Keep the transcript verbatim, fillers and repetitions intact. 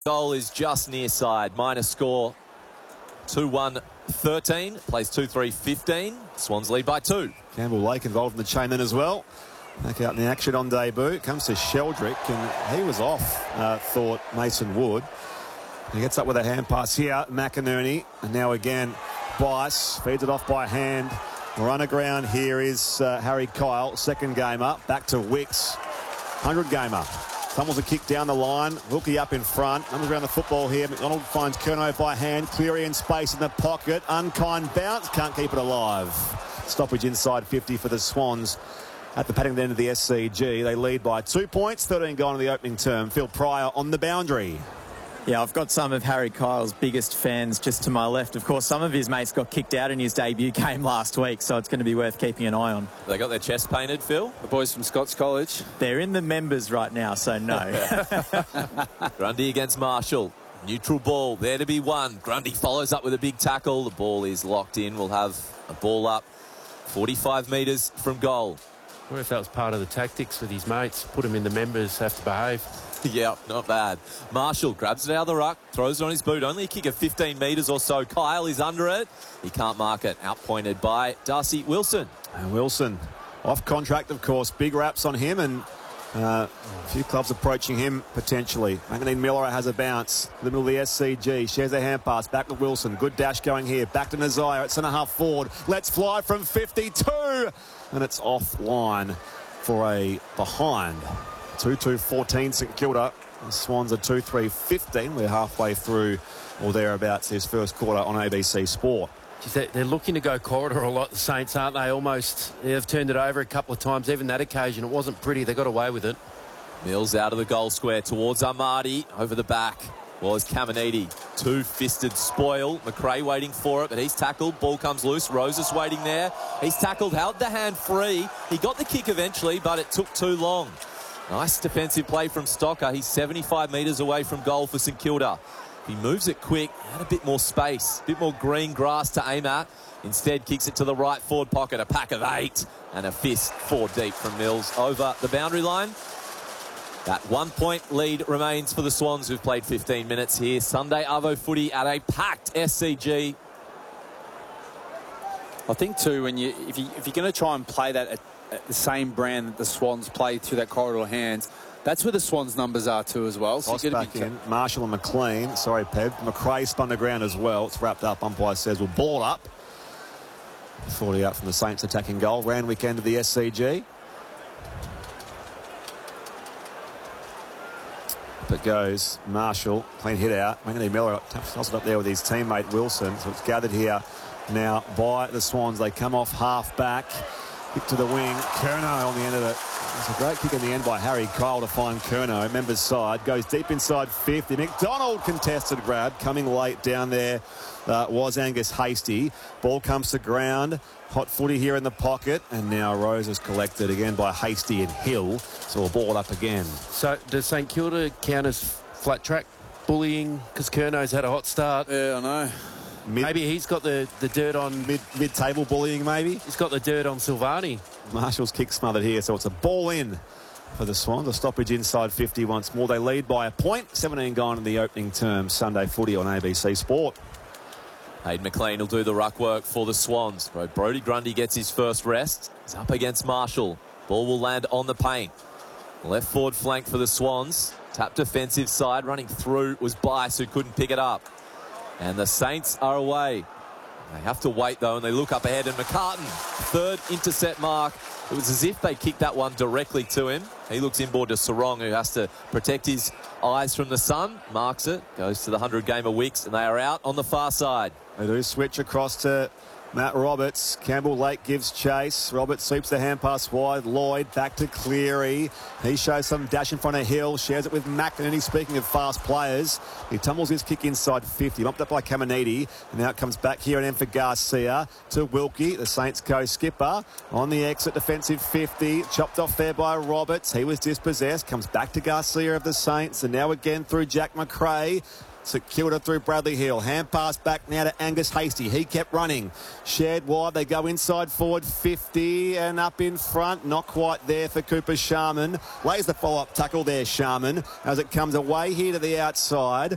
Goal is just near side. Minor score two one thirteen. Plays two three fifteen. Swans lead by two. Campbell Lake involved in the chain then as well. Back out in the action on debut. Comes to Sheldrick, and he was off, uh, thought Mason Wood. He gets up with a hand pass here. McInerney, and now again Bice feeds it off by hand. Run aground here is uh, Harry Kyle. Second game up. Back to Wicks. hundred gamer. Fumbles a kick down the line. Wilkie up in front. Numbers around the football here. McDonald finds Curnow by hand. Cleary in space in the pocket. Unkind bounce. Can't keep it alive. Stoppage inside fifty for the Swans at the Paddington end of the S C G. They lead by two points. thirteen gone in the opening term. Phil Pryor on the boundary. Yeah, I've got some of Harry Kyle's biggest fans just to my left. Of course, some of his mates got kicked out in his debut game last week, so it's going to be worth keeping an eye on. They got their chest painted, Phil? The boys from Scots College. They're in the members right now, so no. Grundy against Marshall. Neutral ball, there to be won. Grundy follows up with a big tackle. The ball is locked in. We'll have a ball up forty-five metres from goal. I wonder if that was part of the tactics with his mates. Put him in the members, have to behave. Yeah, not bad. Marshall grabs it out of the ruck, throws it on his boot. Only a kick of fifteen metres or so. Kyle is under it. He can't mark it. Outpointed by Darcy Wilson. And Wilson off contract, of course. Big raps on him, and uh, a few clubs approaching him potentially. Magdalene Miller has a bounce. In the middle of the S C G. Shares a hand pass. Back to Wilson. Good dash going here. Back to Nazire at centre half forward. Let's fly from fifty-two. And it's offline for a behind. two two fourteen St Kilda. The Swans are two three fifteen. We're halfway through or thereabouts his first quarter on A B C Sport. They're looking to go corridor a lot, the Saints, aren't they? Almost. They've turned it over a couple of times. Even that occasion, it wasn't pretty. They got away with it. Mills out of the goal square towards Armadi. Over the back was Caminiti. Two-fisted spoil. McRae waiting for it, but he's tackled. Ball comes loose. Rosas waiting there. He's tackled, held the hand free. He got the kick eventually, but it took too long. Nice defensive play from Stocker. He's seventy-five metres away from goal for St Kilda. If he moves it quick, had a bit more space, a bit more green grass to aim at. Instead, kicks it to the right forward pocket. A pack of eight and a fist four deep from Mills over the boundary line. That one-point lead remains for the Swans, who've played fifteen minutes here. Sunday Arvo footy at a packed S C G. I think too, when you if you if you're going to try and play that at, at the same brand that the Swans play to that corridor hands, that's where the Swans' numbers are too as well. So Ross back in. Marshall and McLean. Sorry, Peb. McRae spun the ground as well. It's wrapped up. Umpire says we'll ball up. forty out from the Saints attacking goal. Randwick end of the S C G. Up it goes. Marshall. Clean hit out. Manganese Miller tosses it up there with his teammate Wilson. So it's gathered here now by the Swans. They come off half back. Kick to the wing. Curnow on the end of it. It's a great kick in the end by Harry Kyle to find Curnow. Members side. Goes deep inside fifty. McDonald contested grab. Coming late down there uh, was Angus Hasty. Ball comes to ground. Hot footy here in the pocket. And now Rose is collected again by Hasty and Hill. So we'll ball it up again. So does St Kilda count as flat track bullying? Because Curnow's had a hot start. Yeah, I know. Mid, maybe he's got the, the dirt on... Mid, mid-table bullying, maybe? He's got the dirt on Silvani. Marshall's kick smothered here, so it's a ball in for the Swans. A stoppage inside fifty once more. They lead by a point. seventeen gone in the opening term. Sunday footy on A B C Sport. Hayden McLean will do the ruck work for the Swans. Brodie Grundy gets his first rest. He's up against Marshall. Ball will land on the paint. Left forward flank for the Swans. Tap defensive side. Running through was Bice, who couldn't pick it up. And the Saints are away. They have to wait, though, and they look up ahead. And McCartan, third intercept mark. It was as if they kicked that one directly to him. He looks inboard to Sarong, who has to protect his eyes from the sun. Marks it, goes to the hundred-gamer Wicks, and they are out on the far side. They do switch across to Matt Roberts. Campbell Lake gives chase. Roberts sweeps the hand pass wide. Lloyd back to Cleary. He shows some dash in front of Hill. Shares it with McInerney. Speaking of fast players, he tumbles his kick inside fifty. Bumped up by Caminiti. And now it comes back here and in for Garcia to Wilkie, the Saints co-skipper. On the exit, defensive fifty. Chopped off there by Roberts. He was dispossessed. Comes back to Garcia of the Saints. And now again through Jack McRae. St Kilda through Bradley Hill. Hand pass back now to Angus Hasty. He kept running. Shared wide. They go inside forward fifty and up in front. Not quite there for Cooper Sharman. Lays the follow-up tackle there, Sharman, as it comes away here to the outside.